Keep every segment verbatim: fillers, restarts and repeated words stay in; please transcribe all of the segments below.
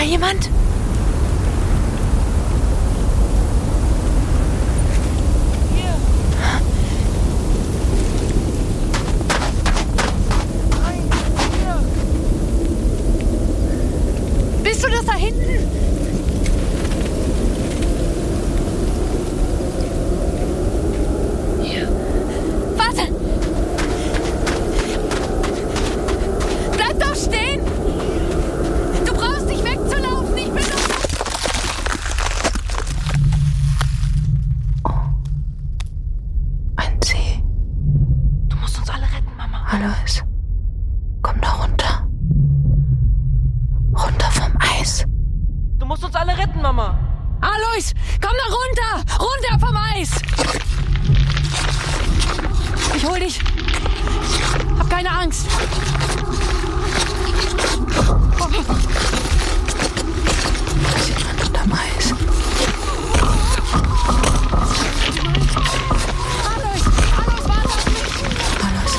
da jemand? Hier. Nein, hier. Bist du das da hinten? Hier. Warte! Bleib doch stehen! Du brauchst nicht wegzulaufen, ich bin doch... Oh. Ein See. Du musst uns alle retten, Mama. Alois, komm da runter. Runter vom Eis. Du musst uns alle retten, Mama. Alois, komm da runter! Runter vom Eis! Ich hol dich. Hab keine Angst. Da ist jemand unterm Eis. Alois, Alois, warte auf mich! Alois.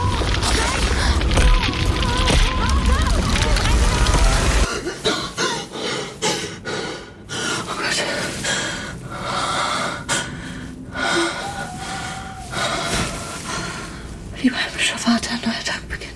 Oh Gott. Lieber himmlischer Vater, ein neuer Tag beginnt.